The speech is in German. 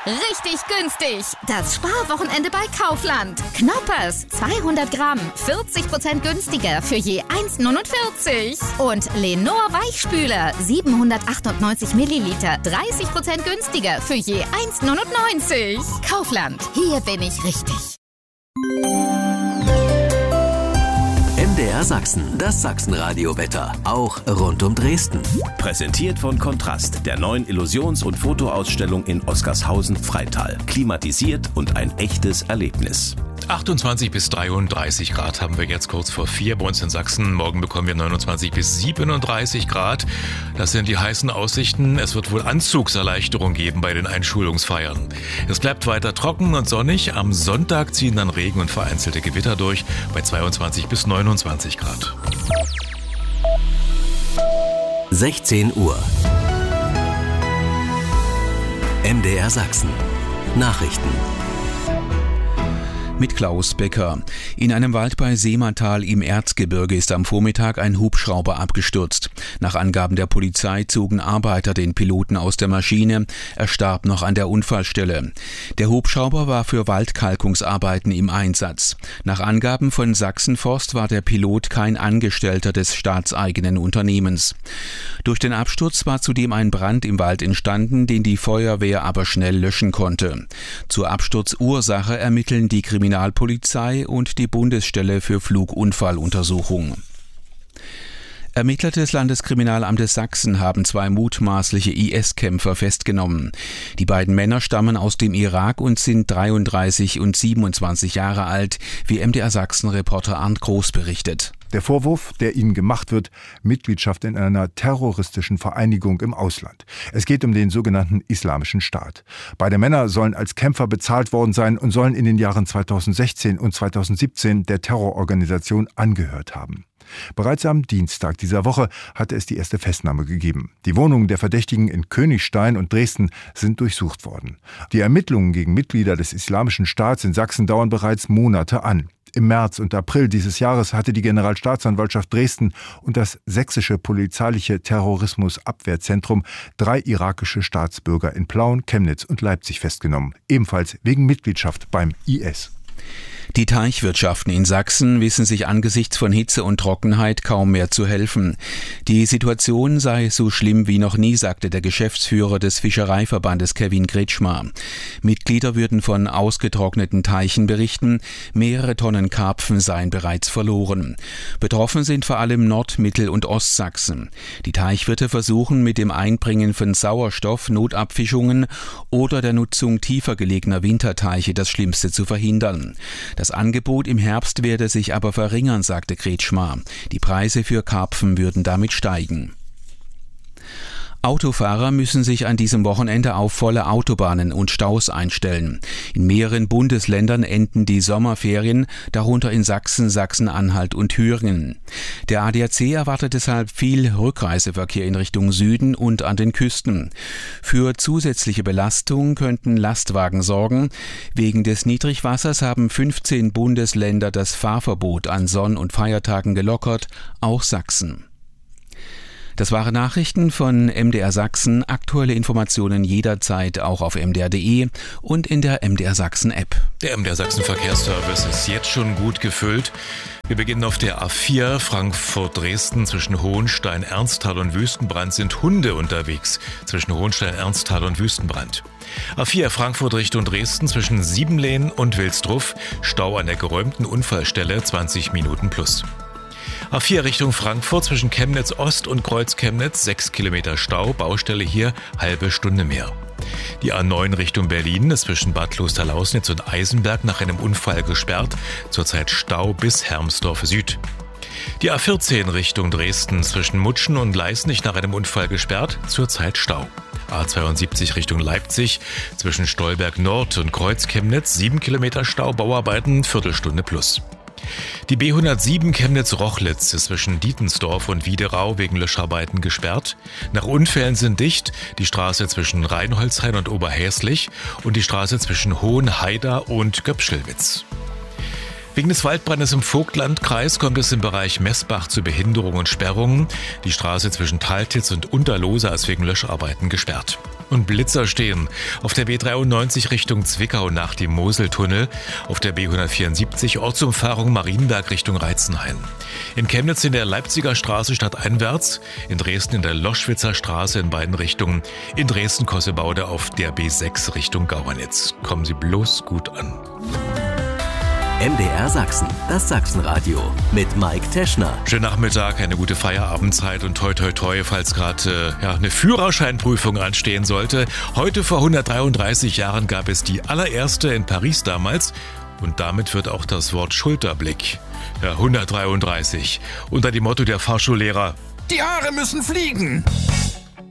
Richtig günstig. Das Sparwochenende bei Kaufland. Knoppers, 200 Gramm, 40% günstiger für je 1,49. Und Lenor Weichspüler, 798 Milliliter, 30% günstiger für je 1,99. Kaufland, hier bin ich richtig. MDR Sachsen, das Sachsenradio-Wetter, auch rund um Dresden. Präsentiert von Kontrast, der neuen Illusions- und Fotoausstellung in Oskarshausen-Freital. Klimatisiert und ein echtes Erlebnis. 28 bis 33 Grad haben wir jetzt kurz vor 4 bei uns in Sachsen. Morgen bekommen wir 29 bis 37 Grad. Das sind die heißen Aussichten. Es wird wohl Anzugserleichterung geben bei den Einschulungsfeiern. Es bleibt weiter trocken und sonnig. Am Sonntag ziehen dann Regen und vereinzelte Gewitter durch bei 22 bis 29 Grad. 16 Uhr. MDR Sachsen. Nachrichten. Mit Klaus Becker. In einem Wald bei Seematal im Erzgebirge ist am Vormittag ein Hubschrauber abgestürzt. Nach Angaben der Polizei zogen Arbeiter den Piloten aus der Maschine. Er starb noch an der Unfallstelle. Der Hubschrauber war für Waldkalkungsarbeiten im Einsatz. Nach Angaben von Sachsenforst war der Pilot kein Angestellter des staatseigenen Unternehmens. Durch den Absturz war zudem ein Brand im Wald entstanden, den die Feuerwehr aber schnell löschen konnte. Zur Absturzursache ermitteln die Kriminalpolizei und die Bundesstelle für Flugunfalluntersuchung. Ermittler des Landeskriminalamtes Sachsen haben 2 mutmaßliche IS-Kämpfer festgenommen. Die beiden Männer stammen aus dem Irak und sind 33 und 27 Jahre alt, wie MDR Sachsen-Reporter Arndt Groß berichtet. Der Vorwurf, der ihnen gemacht wird, Mitgliedschaft in einer terroristischen Vereinigung im Ausland. Es geht um den sogenannten Islamischen Staat. Beide Männer sollen als Kämpfer bezahlt worden sein und sollen in den Jahren 2016 und 2017 der Terrororganisation angehört haben. Bereits am Dienstag dieser Woche hatte es die erste Festnahme gegeben. Die Wohnungen der Verdächtigen in Königstein und Dresden sind durchsucht worden. Die Ermittlungen gegen Mitglieder des Islamischen Staats in Sachsen dauern bereits Monate an. Im März und April dieses Jahres hatte die Generalstaatsanwaltschaft Dresden und das sächsische polizeiliche Terrorismusabwehrzentrum 3 irakische Staatsbürger in Plauen, Chemnitz und Leipzig festgenommen, ebenfalls wegen Mitgliedschaft beim IS. Die Teichwirtschaften in Sachsen wissen sich angesichts von Hitze und Trockenheit kaum mehr zu helfen. Die Situation sei so schlimm wie noch nie, sagte der Geschäftsführer des Fischereiverbandes Kevin Kretschmar. Mitglieder würden von ausgetrockneten Teichen berichten, mehrere Tonnen Karpfen seien bereits verloren. Betroffen sind vor allem Nord-, Mittel- und Ostsachsen. Die Teichwirte versuchen mit dem Einbringen von Sauerstoff, Notabfischungen oder der Nutzung tiefer gelegener Winterteiche das Schlimmste zu verhindern. Das Angebot im Herbst werde sich aber verringern, sagte Kretschmar. Die Preise für Karpfen würden damit steigen. Autofahrer müssen sich an diesem Wochenende auf volle Autobahnen und Staus einstellen. In mehreren Bundesländern enden die Sommerferien, darunter in Sachsen, Sachsen-Anhalt und Thüringen. Der ADAC erwartet deshalb viel Rückreiseverkehr in Richtung Süden und an den Küsten. Für zusätzliche Belastung könnten Lastwagen sorgen. Wegen des Niedrigwassers haben 15 Bundesländer das Fahrverbot an Sonn- und Feiertagen gelockert, auch Sachsen. Das waren Nachrichten von MDR Sachsen. Aktuelle Informationen jederzeit auch auf mdr.de und in der MDR Sachsen App. Der MDR Sachsen Verkehrsservice ist jetzt schon gut gefüllt. Wir beginnen auf der A4 Frankfurt-Dresden. Zwischen Hohenstein, Ernsthal und Wüstenbrand sind Hunde unterwegs. Zwischen Hohenstein, Ernsthal und Wüstenbrand. A4 Frankfurt Richtung Dresden zwischen Siebenlehn und Wilsdruff. Stau an der geräumten Unfallstelle 20 Minuten plus. A4 Richtung Frankfurt zwischen Chemnitz Ost und Kreuz Chemnitz 6 Kilometer Stau, Baustelle hier halbe Stunde mehr. Die A9 Richtung Berlin ist zwischen Bad Klosterlausnitz und Eisenberg nach einem Unfall gesperrt, zurzeit Stau bis Hermsdorf Süd. Die A14 Richtung Dresden zwischen Mutschen und Leisnig nach einem Unfall gesperrt, zurzeit Stau. A72 Richtung Leipzig zwischen Stolberg Nord und Kreuz Chemnitz 7 Kilometer Stau, Bauarbeiten Viertelstunde plus. Die B107 Chemnitz-Rochlitz ist zwischen Dietensdorf und Wiederau wegen Löscharbeiten gesperrt. Nach Unfällen sind dicht die Straße zwischen Rheinholzhain und Oberhäslich und die Straße zwischen Hohenhaida und Göpschelwitz. Wegen des Waldbrandes im Vogtlandkreis kommt es im Bereich Messbach zu Behinderungen und Sperrungen. Die Straße zwischen Taltitz und Unterlohsa ist wegen Löscharbeiten gesperrt. und Blitzer stehen. Auf der B93 Richtung Zwickau nach dem Moseltunnel, auf der B174 Ortsumfahrung Marienberg Richtung Reitzenhain. In Chemnitz in der Leipziger Straße stadteinwärts, in Dresden in der Loschwitzer Straße in beiden Richtungen, in Dresden-Kossebaude auf der B6 Richtung Gauernitz. Kommen Sie bloß gut an. MDR Sachsen, das Sachsenradio mit Mike Teschner. Schönen Nachmittag, eine gute Feierabendzeit und toi toi toi, falls gerade eine Führerscheinprüfung anstehen sollte. Heute vor 133 Jahren gab es die allererste in Paris damals und damit wird auch das Wort Schulterblick. Ja, 133. Unter dem Motto der Fahrschullehrer: Die Haare müssen fliegen.